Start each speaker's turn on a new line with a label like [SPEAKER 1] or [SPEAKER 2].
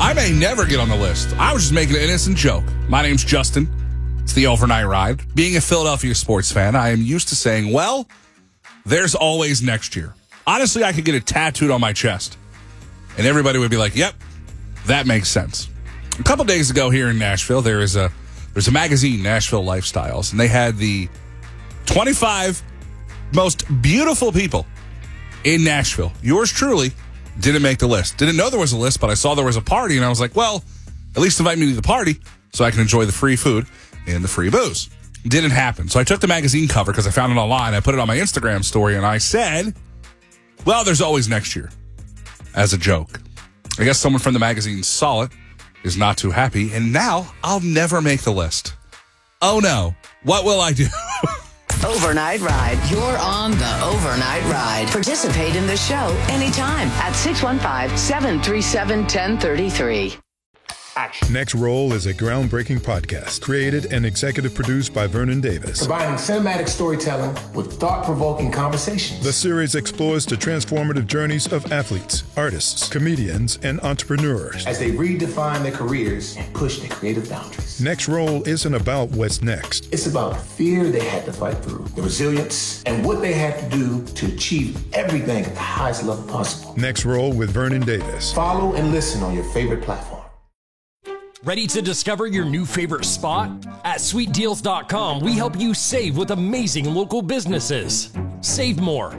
[SPEAKER 1] I may never get on the list. I was just making an innocent joke. My name's Justin. It's the Overnight Ride. Being a Philadelphia sports fan, I am used to saying, well, there's always next year. Honestly, I could get it tattooed on my chest, and everybody would be like, yep, that makes sense. A couple days ago here in Nashville, there's a magazine, Nashville Lifestyles, and they had the 25 most beautiful people in Nashville. Yours truly didn't make the list. Didn't know there was a list, but I saw there was a party, and I was like, well, at least invite me to the party so I can enjoy the free food and the free booze. Didn't happen. So I took the magazine cover because I found it online. I put it on my Instagram story, and I said, well, there's always next year, as a joke. I guess someone from the magazine saw it, is not too happy, and now I'll never make the list. Oh, no. What will I do?
[SPEAKER 2] Overnight Ride. You're on the Overnight Ride. Participate in the show anytime at 615-737-1033.
[SPEAKER 3] Action.
[SPEAKER 4] Next Roll is a groundbreaking podcast created and executive produced by Vernon Davis.
[SPEAKER 3] Combining cinematic storytelling with thought-provoking conversations.
[SPEAKER 4] The series explores the transformative journeys of athletes, artists, comedians, and entrepreneurs
[SPEAKER 3] as they redefine their careers and push their creative boundaries.
[SPEAKER 4] Next Roll isn't about what's next.
[SPEAKER 3] It's about the fear they had to fight through, the resilience, and what they had to do to achieve everything at the highest level possible.
[SPEAKER 4] Next Roll with Vernon Davis.
[SPEAKER 3] Follow and listen on your favorite platform.
[SPEAKER 5] Ready to discover your new favorite spot? At sweetdeals.com, we help you save with amazing local businesses. Save more,